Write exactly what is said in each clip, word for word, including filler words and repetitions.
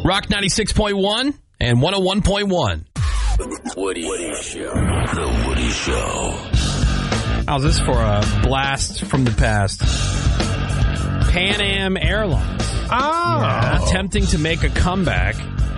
Rock ninety-six point one and one oh one point one. The Woody, Woody Show. The Woody Show. How's this for a blast from the past? Pan Am Airlines. Oh. Yeah, attempting to make a comeback.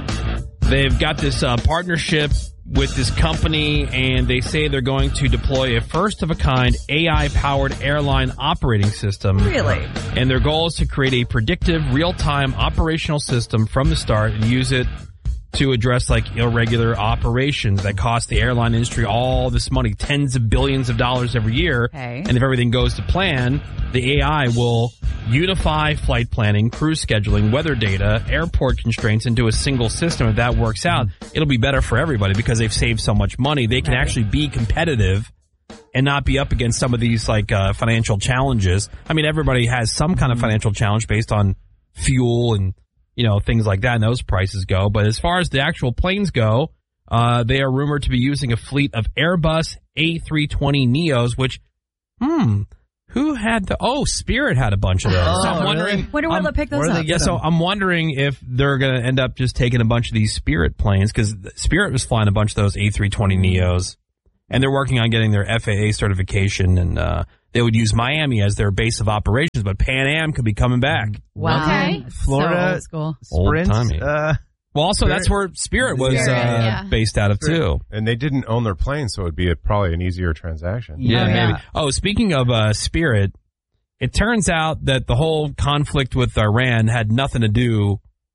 They've got this uh, partnership with this company, and they say they're going to deploy a first-of-a-kind A I-powered airline operating system. Really? And their goal is to create a predictive, real-time operational system from the start and use it to address, like, irregular operations that cost the airline industry all this money, tens of billions of dollars every year. Okay. And if everything goes to plan, the A I will unify flight planning, crew scheduling, weather data, airport constraints into a single system. If that works out, it'll be better for everybody because they've saved so much money. They can Right. actually be competitive and not be up against some of these, like, uh, financial challenges. I mean, everybody has some kind of financial challenge based on fuel and, you know, things like that, and those prices go. But as far as the actual planes go, uh, they are rumored to be using a fleet of Airbus A three twenty neos, which, hmm, who had the, oh, Spirit had a bunch of those. Oh, so I'm wondering. really? Wonder where um, they'll pick those where do up. they Yeah, get so them? I'm wondering if they're going to end up just taking a bunch of these Spirit planes, because Spirit was flying a bunch of those A three twenty neos, and they're working on getting their F A A certification, and uh, they would use Miami as their base of operations, but Pan Am could be coming back. Wow. Okay. Florida So old school. Sprint. Old-timey. Uh, Well, also, Spirit- that's where Spirit was Spirit, uh, yeah. based out of, too. And they didn't own their plane, so it would be a, probably an easier transaction. Yeah, Oh, yeah. maybe. Oh, speaking of uh, Spirit, it turns out that the whole conflict with Iran had nothing to do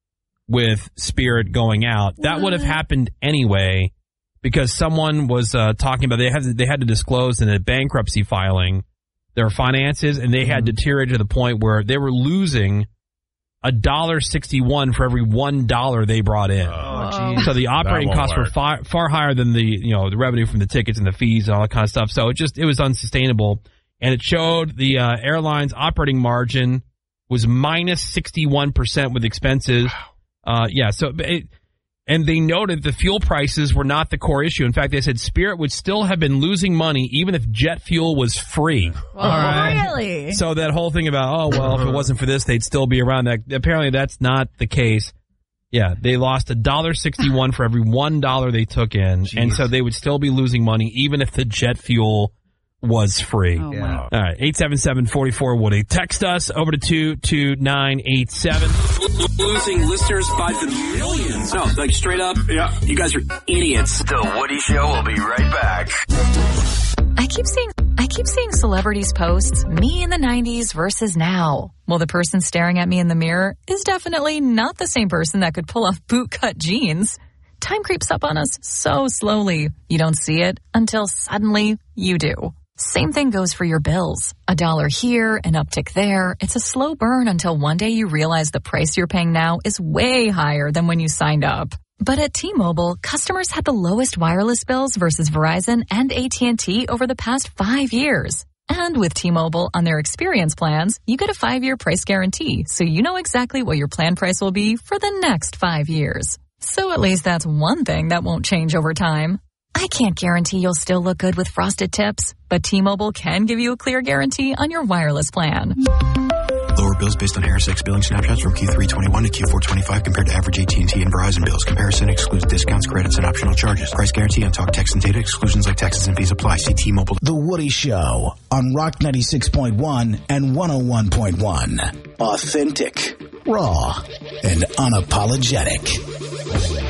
with Spirit going out. That would have happened anyway, because someone was uh, talking about they had to, they had to disclose in a bankruptcy filing their finances, and they had deteriorated to the point where they were losing a dollar sixty-one for every one dollar they brought in. oh, geez. So the operating won't costs were work. far, far higher than the, you know, the revenue from the tickets and the fees and all that kind of stuff. So it just, it was unsustainable. And it showed the uh, airline's operating margin was minus sixty-one percent with expenses. Uh, yeah. So, it, and they noted the fuel prices were not the core issue. In fact, they said Spirit would still have been losing money even if jet fuel was free. All right. Really? So that whole thing about, oh, well, if it wasn't for this, they'd still be around. That apparently that's not the case. Yeah, they lost one dollar sixty-one for every one dollar they took in, Jeez. and so they would still be losing money even if the jet fuel was free. Oh, Yeah. wow. All right, eight seven seven, four four, Woody. Text us over to two two nine eight seven. Losing listeners by the millions. No, like straight up. Yeah. You guys are idiots. The Woody Show will be right back. I keep seeing I keep seeing celebrities posts, me in the nineties versus now. Well, the person staring at me in the mirror is definitely not the same person that could pull off bootcut jeans. Time creeps up on us so slowly. You don't see it until suddenly you do. Same thing goes for your bills. A dollar here, an uptick there. It's a slow burn until one day you realize the price you're paying now is way higher than when you signed up. But at T-Mobile, customers had the lowest wireless bills versus Verizon and A T and T over the past five years. And with T-Mobile on their experience plans, you get a five-year price guarantee, so you know exactly what your plan price will be for the next five years. So at least that's one thing that won't change over time. I can't guarantee you'll still look good with frosted tips, but T-Mobile can give you a clear guarantee on your wireless plan. Lower bills based on Harris X billing snapshots from Q three twenty-one to Q four twenty-five compared to average A T and T and Verizon bills. Comparison excludes discounts, credits, and optional charges. Price guarantee on talk, text, and data. Exclusions like taxes and fees apply. See T-Mobile. The Woody Show on Rock ninety-six point one and one oh one point one. Authentic, raw, and unapologetic.